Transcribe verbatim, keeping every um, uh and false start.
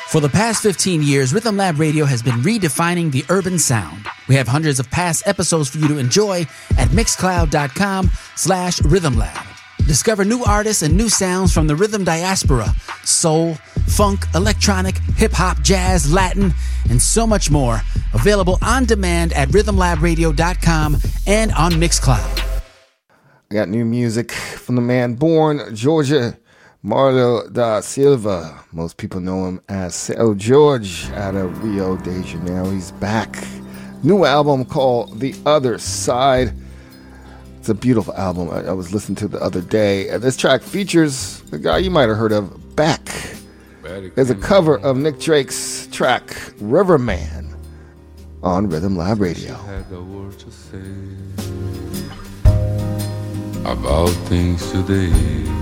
For the past fifteen years, Rhythm Lab Radio has been redefining the urban sound. We have hundreds of past episodes for you to enjoy at mixcloud.com slash Rhythm Lab. Discover new artists and new sounds from the rhythm diaspora: soul, funk, electronic, hip-hop, jazz, Latin, and so much more. Available on demand at rhythm lab radio dot com and on Mixcloud. I got new music from the man born Georgia, Marlo da Silva. Most people know him as Seu George out of Rio de Janeiro. He's back. New album called The Other Side. It's a beautiful album. I, I was listening to it the other day. Uh, this track features the guy you might have heard of, Beck. There's a cover of Nick Drake's track, Riverman, on Rhythm Lab Radio. Had a word to say about things today.